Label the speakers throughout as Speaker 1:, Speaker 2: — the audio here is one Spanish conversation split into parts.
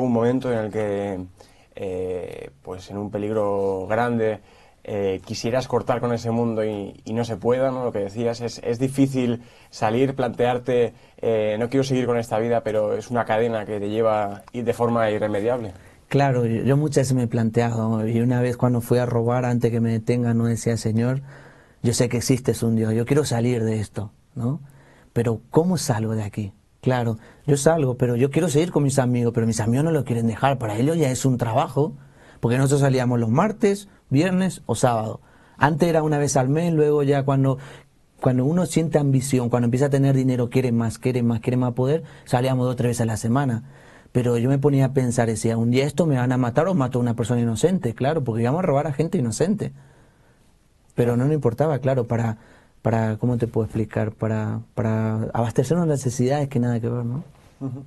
Speaker 1: algún momento en el que, pues en un peligro grande, quisieras cortar con ese mundo y no se pueda, ¿no? Lo que decías, es difícil salir, plantearte, no quiero seguir con esta vida, pero es una cadena que te lleva a ir de forma irremediable.
Speaker 2: Claro, yo muchas veces me he planteado, y una vez cuando fui a robar, antes que me detengan, no decía, Señor, yo sé que existes un Dios, yo quiero salir de esto, ¿no? Pero ¿cómo salgo de aquí? Claro, yo salgo, pero yo quiero seguir con mis amigos, pero mis amigos no lo quieren dejar, para ellos ya es un trabajo, porque nosotros salíamos los martes, viernes o sábado. Antes era una vez al mes, luego ya cuando uno siente ambición, cuando empieza a tener dinero, quiere más, quiere más, quiere más poder, salíamos 2 o 3 veces a la semana. Pero yo me ponía a pensar, decía, un día esto me van a matar o mato a una persona inocente, claro, porque íbamos a robar a gente inocente. Pero no me importaba, claro, ¿cómo te puedo explicar? Para abastecer unas necesidades que nada que ver, ¿no?
Speaker 1: Ujú.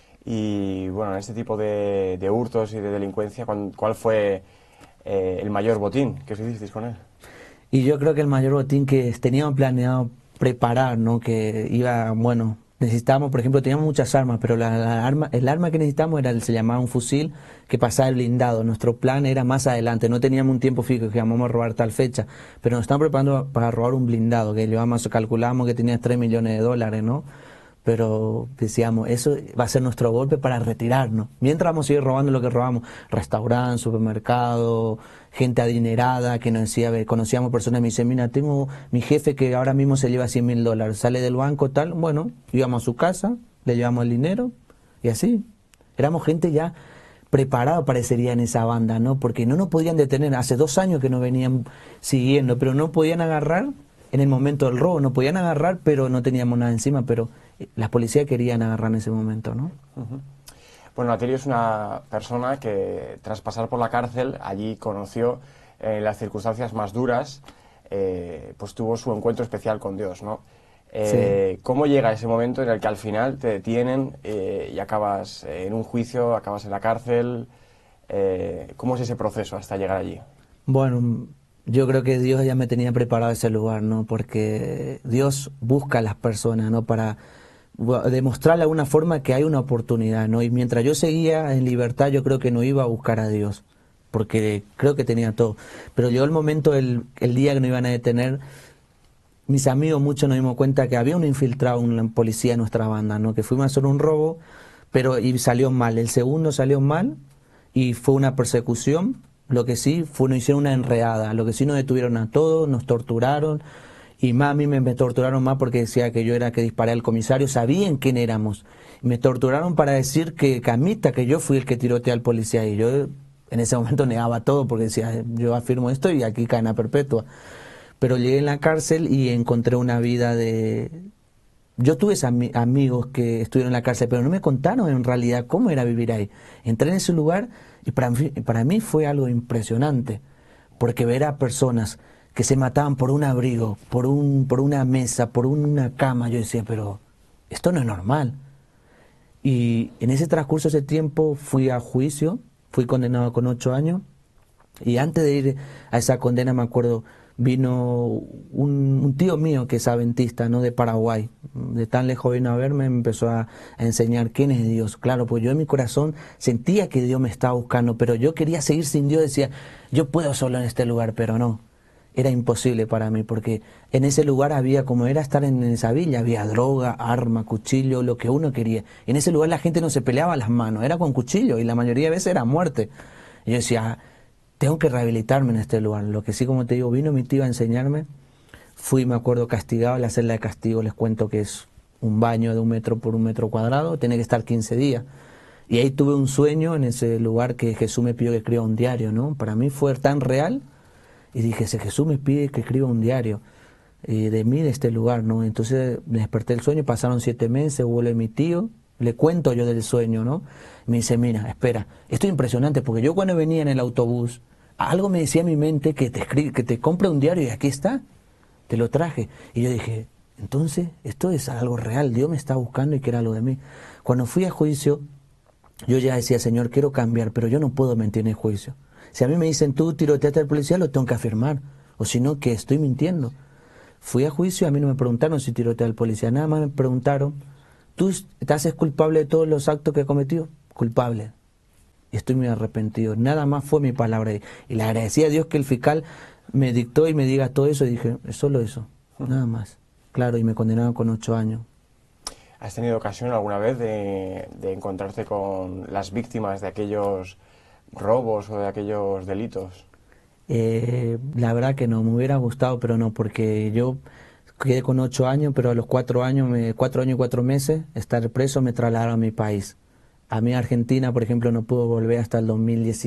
Speaker 1: Y bueno, en este tipo de hurtos y de delincuencia, ¿cuál fue el mayor botín que os hicisteis con él?
Speaker 2: Y yo creo que el mayor botín que teníamos planeado preparar, ¿no? Que iba, bueno, necesitábamos, por ejemplo, teníamos muchas armas, pero el arma que necesitábamos se llamaba un fusil que pasaba el blindado. Nuestro plan era más adelante, no teníamos un tiempo fijo que vamos a robar tal fecha, pero nos estamos preparando para robar un blindado, que calculamos que tenía $3 millones, ¿no? Pero decíamos, eso va a ser nuestro golpe para retirarnos. Mientras vamos a seguir robando lo que robamos, restaurantes, supermercados, gente adinerada que nos decía, conocíamos personas que me dicen, mira, tengo mi jefe que ahora mismo se lleva $100.000, sale del banco, tal, bueno, íbamos a su casa, le llevamos el dinero y así. Éramos gente ya preparada, parecería, en esa banda, ¿no? Porque no nos podían detener, hace 2 años que nos venían siguiendo, pero no podían agarrar en el momento del robo, nos podían agarrar, pero no teníamos nada encima, pero la policía querían agarrar en ese momento, ¿no?
Speaker 1: Ujú. Bueno, Atilio es una persona que tras pasar por la cárcel, allí conoció en las circunstancias más duras, pues tuvo su encuentro especial con Dios, ¿no?
Speaker 2: Sí.
Speaker 1: ¿Cómo llega ese momento en el que al final te detienen y acabas en un juicio, acabas en la cárcel? ¿Cómo es ese proceso hasta llegar allí?
Speaker 2: Bueno, yo creo que Dios ya me tenía preparado ese lugar, ¿no? Porque Dios busca a las personas, ¿no? Para demostrarle de alguna forma que hay una oportunidad, ¿no? Y mientras yo seguía en libertad, yo creo que no iba a buscar a Dios, porque creo que tenía todo. Pero llegó el momento, el día que nos iban a detener, mis amigos muchos nos dimos cuenta que había un infiltrado, un policía en nuestra banda, ¿no? Que fuimos a hacer un robo, pero y salió mal. El segundo salió mal y fue una persecución. Lo que sí fue, nos hicieron una enredada. Lo que sí nos detuvieron a todos, nos torturaron. Y más a mí me torturaron más porque decía que yo era que disparé al comisario. Sabían quién éramos. Me torturaron para decir que Camita, que yo fui el que tiroteó al policía. Y yo en ese momento negaba todo porque decía, yo afirmo esto y aquí cadena perpetua. Pero llegué en la cárcel y encontré una vida de... Yo tuve amigos que estuvieron en la cárcel, pero no me contaron en realidad cómo era vivir ahí. Entré en ese lugar y para mí fue algo impresionante, porque ver a personas que se mataban por un abrigo, por una mesa, por una cama, yo decía, pero esto no es normal. Y en ese transcurso de ese tiempo fui a juicio, fui condenado con 8 años, y antes de ir a esa condena, me acuerdo, vino un tío mío que es adventista, ¿no? De Paraguay. De tan lejos vino a verme, me empezó a enseñar quién es Dios. Claro, pues yo en mi corazón sentía que Dios me estaba buscando, pero yo quería seguir sin Dios. Decía, yo puedo solo en este lugar, pero no. Era imposible para mí, porque en ese lugar había, como era estar en esa villa, había droga, arma, cuchillo, lo que uno quería. En ese lugar la gente no se peleaba a las manos, era con cuchillo, y la mayoría de veces era muerte. Y yo decía, tengo que rehabilitarme en este lugar. Lo que sí, como te digo, vino mi tío a enseñarme. Fui, me acuerdo, castigado. La celda de castigo, les cuento que es un baño de 1 metro por 1 metro cuadrado. Tiene que estar 15 días. Y ahí tuve un sueño en ese lugar que Jesús me pidió que escriba un diario, ¿no? Para mí fue tan real. Y dije, si Jesús me pide que escriba un diario de mí, de este lugar, ¿no? Entonces me desperté del sueño, pasaron 7 meses, vuelve mi tío, le cuento yo del sueño, ¿no? Me dice, mira, espera, esto es impresionante, porque yo cuando venía en el autobús, algo me decía en mi mente que que te compre un diario y aquí está, te lo traje. Y yo dije, entonces, esto es algo real, Dios me está buscando y quiere algo de mí. Cuando fui a juicio, yo ya decía, Señor, quiero cambiar, pero yo no puedo mentir en el juicio. Si a mí me dicen, tú tiroteaste al policía, lo tengo que afirmar, o si no, que estoy mintiendo. Fui a juicio, a mí no me preguntaron si tiroteé al policía, nada más me preguntaron, ¿tú te haces culpable de todos los actos que he cometido? Culpable. y estoy muy arrepentido. Nada más fue mi palabra. Y le agradecí a Dios que el fiscal me dictó y me diga todo eso, y dije, es solo eso, nada más. Claro, y me condenaron con 8 años.
Speaker 1: ¿Has tenido ocasión alguna vez de encontrarte con las víctimas de aquellos robos o de aquellos delitos?
Speaker 2: La verdad que no, me hubiera gustado, pero no, porque yo quedé con 8 años, pero a los 4 años, 4 años y 4 meses, estar preso, me trasladaron a mi país. A mí Argentina, por ejemplo, no pudo volver hasta el 2017.